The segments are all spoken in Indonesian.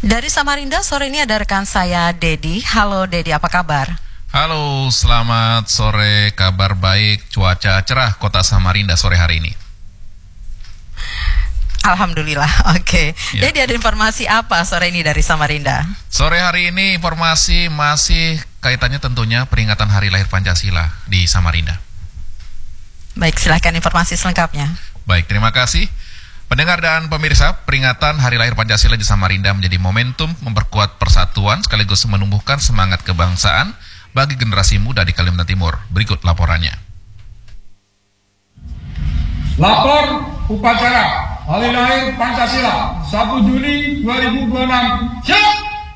Dari Samarinda sore ini ada rekan saya Dedi. Halo Dedi, apa kabar? Halo, selamat sore, kabar baik, cuaca cerah kota Samarinda sore hari ini. Alhamdulillah, oke. Ya. Jadi ada informasi apa sore ini dari Samarinda? Sore hari ini informasi masih kaitannya tentunya peringatan Hari Lahir Pancasila di Samarinda. Baik, silahkan informasi selengkapnya. Baik, terima kasih. Pendengar dan pemirsa, peringatan Hari Lahir Pancasila di Samarinda menjadi momentum memperkuat persatuan sekaligus menumbuhkan semangat kebangsaan bagi generasi muda di Kalimantan Timur. Berikut laporannya. Lapor upacara Hari Lahir Pancasila 1 Juni 2026. Siap!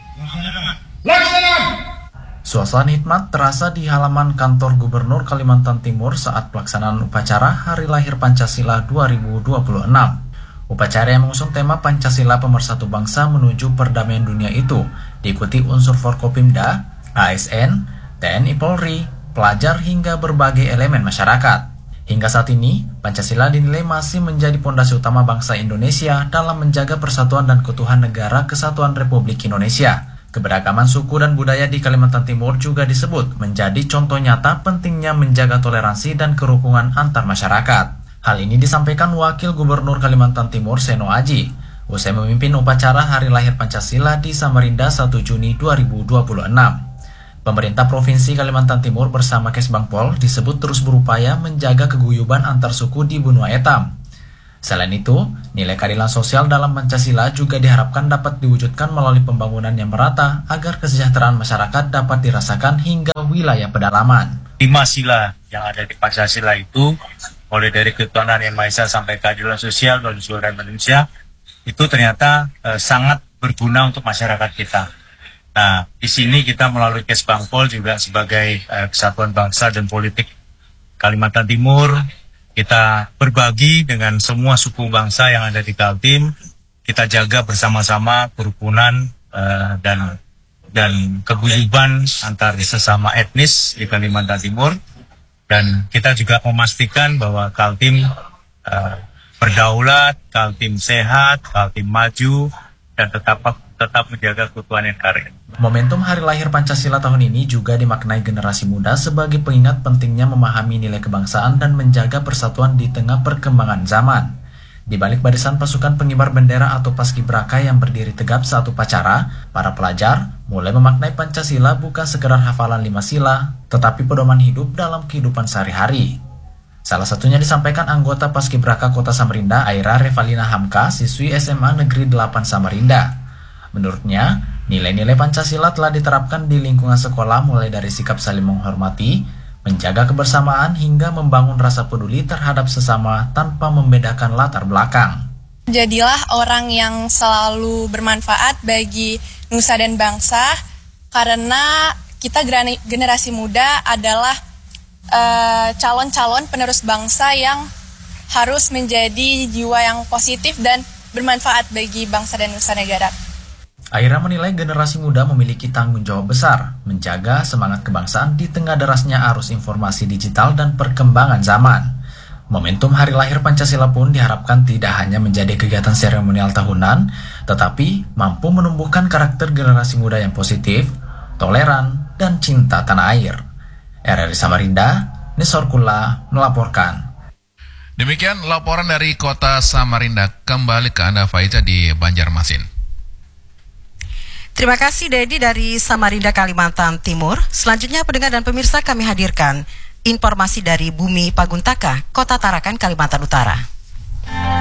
Laksanakan! Suasana hikmat terasa di halaman kantor Gubernur Kalimantan Timur saat pelaksanaan upacara Hari Lahir Pancasila 2026. Upacara yang mengusung tema Pancasila Pemersatu Bangsa menuju Perdamaian Dunia itu diikuti unsur Forkopimda, ASN, TNI Polri, pelajar hingga berbagai elemen masyarakat. Hingga saat ini, Pancasila dinilai masih menjadi pondasi utama bangsa Indonesia dalam menjaga persatuan dan keutuhan negara Kesatuan Republik Indonesia. Keberagaman suku dan budaya di Kalimantan Timur juga disebut menjadi contoh nyata pentingnya menjaga toleransi dan kerukunan antar masyarakat. Hal ini disampaikan Wakil Gubernur Kalimantan Timur Seno Aji usai memimpin upacara Hari Lahir Pancasila di Samarinda 1 Juni 2026. Pemerintah Provinsi Kalimantan Timur bersama Kesbangpol disebut terus berupaya menjaga keguyuban antar suku di benua etam. Selain itu, nilai keadilan sosial dalam Pancasila juga diharapkan dapat diwujudkan melalui pembangunan yang merata agar kesejahteraan masyarakat dapat dirasakan hingga wilayah pedalaman. 5 sila yang ada di Pancasila itu, mulai dari ketuhanan yang Maha Esa sampai keadilan sosial bagi seluruh Indonesia, itu ternyata sangat berguna untuk masyarakat kita. Nah, di sini kita melalui Kesbangpol juga sebagai Kesatuan Bangsa dan Politik Kalimantan Timur, kita berbagi dengan semua suku bangsa yang ada di Kaltim. Kita jaga bersama-sama kerukunan dan keguyuban antar sesama etnis di Kalimantan Timur. Dan kita juga memastikan bahwa Kaltim berdaulat, Kaltim sehat, Kaltim maju, dan tetap menjaga keutuhan NKRI. Momentum Hari Lahir Pancasila tahun ini juga dimaknai generasi muda sebagai pengingat pentingnya memahami nilai kebangsaan dan menjaga persatuan di tengah perkembangan zaman. Di balik barisan pasukan pengibar bendera atau paskibraka yang berdiri tegap saat upacara, para pelajar mulai memaknai Pancasila bukan sekedar hafalan 5 sila, tetapi pedoman hidup dalam kehidupan sehari-hari. Salah satunya disampaikan anggota paskibraka Kota Samarinda, Aira Revalina Hamka, siswi SMA Negeri 8 Samarinda. Menurutnya, nilai-nilai Pancasila telah diterapkan di lingkungan sekolah mulai dari sikap saling menghormati, menjaga kebersamaan hingga membangun rasa peduli terhadap sesama tanpa membedakan latar belakang. Jadilah orang yang selalu bermanfaat bagi nusa dan bangsa, karena kita generasi muda adalah calon-calon penerus bangsa yang harus menjadi jiwa yang positif dan bermanfaat bagi bangsa dan nusa negara. Aira menilai generasi muda memiliki tanggung jawab besar menjaga semangat kebangsaan di tengah derasnya arus informasi digital dan perkembangan zaman. Momentum Hari Lahir Pancasila pun diharapkan tidak hanya menjadi kegiatan seremonial tahunan, tetapi mampu menumbuhkan karakter generasi muda yang positif, toleran, dan cinta tanah air. RRI Samarinda, Nisorkula melaporkan. Demikian laporan dari kota Samarinda. Kembali ke Anda Faiza di Banjarmasin. Terima kasih Dedi dari Samarinda, Kalimantan Timur. Selanjutnya pendengar dan pemirsa kami hadirkan informasi dari Bumi Paguntaka, Kota Tarakan, Kalimantan Utara.